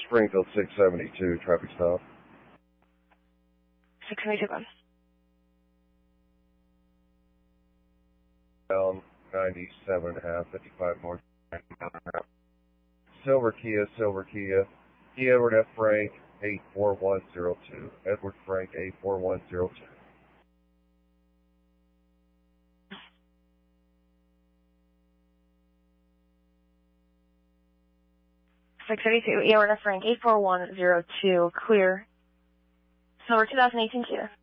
Springfield 672, traffic stop. 672, go. Down 97.5, 55 north. Silver Kia. Kia Edward F. Frank, 84102. Edward Frank, 84102. 672, Edward F. Frank, 84102, clear. Silver 2018 Kia.